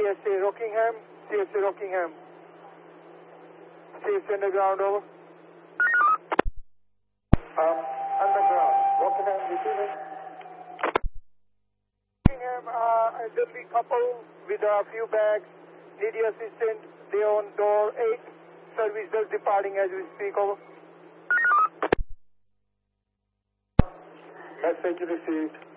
CSA Rockingham, CSA Rockingham. CSA underground, over. Underground, Rockingham, receiving. Rockingham, elderly couple with a few bags, needy assistance. They on door 8. Service just departing as we speak, over. Message received.